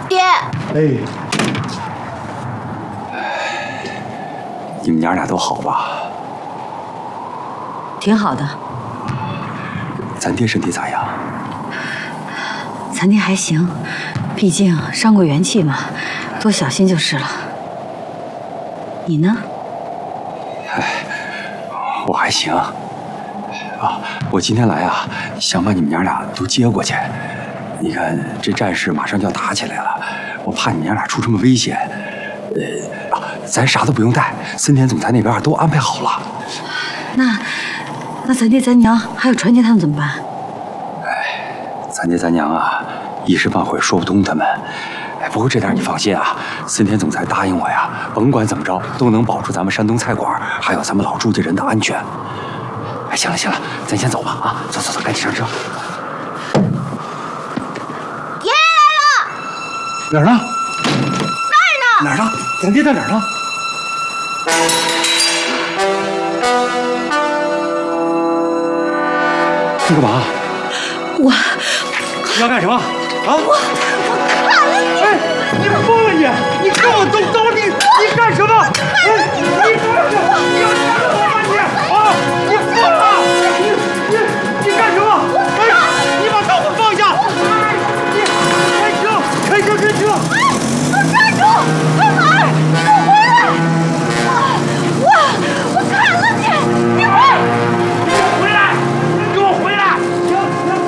爹。 哎， 你们娘俩都好吧？ 挺好的。 咱爹身体咋样？ 咱爹还行，毕竟伤过元气嘛，多小心就是了。你呢？ 我还行。啊，我今天来啊，想把你们娘俩都接过去。你看这战事马上就要打起来了，我怕你们娘俩出什么危险。咱啥都不用带，森田总裁那边都安排好了。 那咱爹咱娘还有传杰他们怎么办？ 咱爹咱娘啊，一时半会说不通他们。不过这点你放心啊，森田总裁答应我呀，甭管怎么着都能保住咱们山东菜馆还有咱们老朱家人的安全。行了，咱先走吧啊！走，赶紧上车。 爷爷来了！ 哪儿呢？ 哪儿呢？咱爹在哪儿呢？你干嘛？ 我你要干什么？啊？ 我看了你！ 哎，你疯了你！你看我动刀，你干什么？哎，你干什么？你要杀了我吗你？啊！你疯了！你干什么？哎，你把刀给我放下！哎，你开车！ 哎，都站住！快跑！你给我回来！我砍了你！你回来！给我回来！行。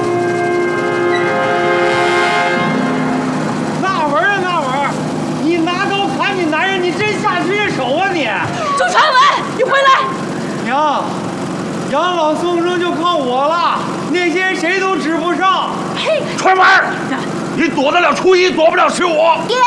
那玩意儿，你拿刀砍你男人，你真下决心手啊你！ 周传文，你回来！ 娘，养老送终就靠我了，那些人谁都指不上。 嘿， 传文，你躲得了初一，躲不了15。 爹，